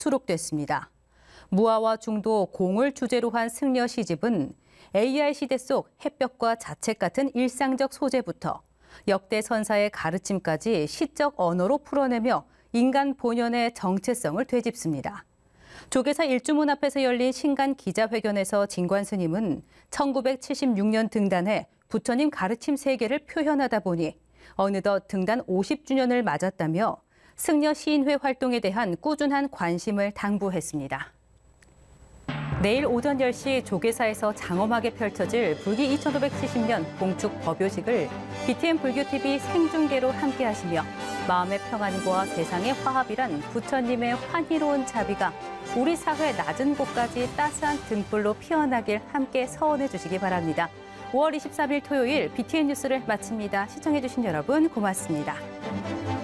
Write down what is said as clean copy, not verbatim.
수록됐습니다. 무아와 중도 공을 주제로 한 승려 시집은 AI 시대 속 햇볕과 자책 같은 일상적 소재부터 역대 선사의 가르침까지 시적 언어로 풀어내며 인간 본연의 정체성을 되짚습니다. 조계사 일주문 앞에서 열린 신간 기자회견에서 진관 스님은 1976년 등단해 부처님 가르침 세계를 표현하다 보니 어느덧 등단 50주년을 맞았다며 승려 시인회 활동에 대한 꾸준한 관심을 당부했습니다. 내일 오전 10시 조계사에서 장엄하게 펼쳐질 불기 2570년 봉축 법요식을 BTN 불교TV 생중계로 함께하시며 마음의 평안과 세상의 화합이란 부처님의 환희로운 자비가 우리 사회 낮은 곳까지 따스한 등불로 피어나길 함께 서원해 주시기 바랍니다. 5월 23일 토요일 BTN 뉴스를 마칩니다. 시청해 주신 여러분 고맙습니다.